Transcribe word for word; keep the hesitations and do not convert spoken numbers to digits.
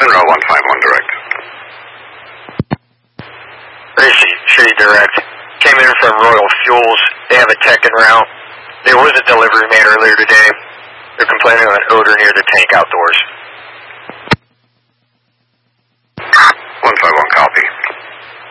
Monroe one five one direct. Rishi, City Direct. Came in from Royal Fuels. They have a tech en route. There was a delivery made earlier today. They're complaining of an odor near the tank outdoors.